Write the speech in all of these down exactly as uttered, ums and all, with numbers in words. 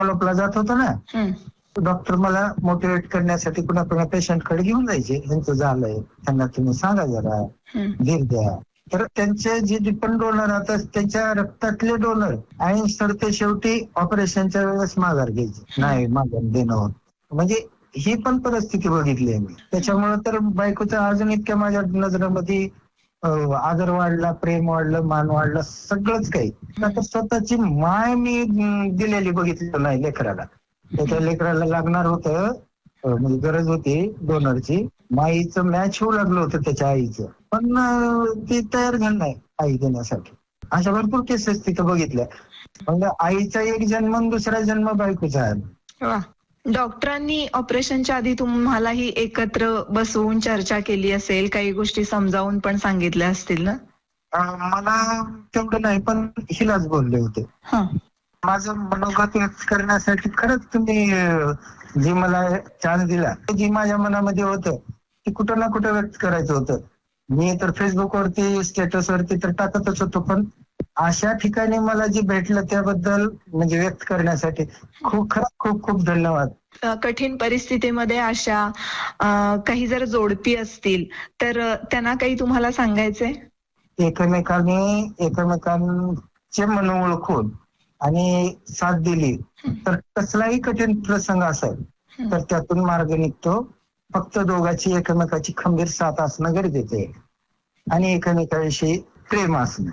फॉलोअपला जात होतो ना, डॉक्टर मला मोटिवेट करण्यासाठी कुणा कुणा पेशंट कडे घेऊन जायचे. यांचं झालंय, त्यांना तुम्ही सांगा जरा, धीर द्या. तर त्यांचे जे डिपेंड डोनर आता त्यांच्या रक्तातले डोनर आणि सर ते शेवटी ऑपरेशनच्या वेळेस माघार घ्यायचे, नाही माघार देणं होत. म्हणजे ही पण परिस्थिती बघितली मी. त्याच्यामुळे तर बायकोच्या अजून इतक्या माझ्या नजरेमध्ये आदर वाढला, प्रेम वाढलं, मान वाढलं, सगळंच काही. आता स्वतःची माय मी दिलेली बघितली नाही लेकराला. त्याच्या लेकराला लागणार होतं, म्हणजे गरज होती डोनरची. माईचं मॅच होऊ लागलं होतं त्याच्या आईचं, पण ती तयार झाली नाही आई देण्यासाठी. अशा भरपूर केसेस तिथं बघितल्या. म्हणजे आईचा एक जन्म, दुसरा जन्म बायकोचा आहे. डॉक्टरांनी ऑपरेशनच्या आधी तुम्हालाही एकत्र बसवून चर्चा केली असेल, काही गोष्टी समजावून पण सांगितल्या असतील ना? मला तेवढं नाही, पण हिलाच बोलले होते. माझं मनोगत व्यक्त करण्यासाठी खरंच तुम्ही जी मला चान्स दिला, जी माझ्या मनामध्ये होतं ते कुठं ना कुठं व्यक्त करायचं होतं. मी तर फेसबुकवरती, स्टेटसवरती तर टाकतच होतो, पण अशा ठिकाणी मला जे भेटलं त्याबद्दल म्हणजे व्यक्त करण्यासाठी खूप खरंच खूप खूप धन्यवाद. कठीण परिस्थितीमध्ये अशा काही जर जोडपी असतील तर त्यांना काही तुम्हाला सांगायचंय? एकमेकांनी एकमेकांचे मन ओळखून आणि साथ दिली तर कसलाही कठीण प्रसंग असेल तर त्यातून मार्ग निघतो. फक्त दोघांची एकमेकाची खंबीर साथ असणं गरजेचं आहे आणि एकमेकांविषयी प्रेम असणं.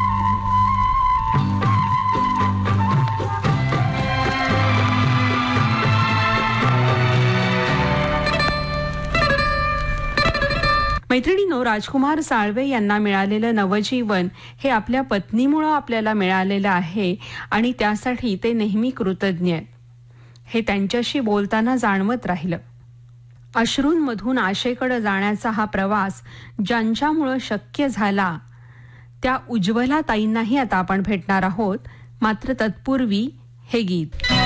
मैत्रिणींनो, राजकुमार साळवे यांना मिळालेलं नवजीवन हे आपल्या पत्नीमुळे आपल्याला मिळालेलं आहे आणि त्यासाठी ते नेहमी कृतज्ञ आहेत. हे त्यांच्याशी बोलताना जाणवत राहिलं. अश्रूंमधून आशेकडे जाण्याचा हा प्रवास ज्यांच्यामुळे शक्य झाला त्या उज्ज्वला ताईंनाही आता आपण भेटणार आहोत. मात्र तत्पूर्वी हे गीत.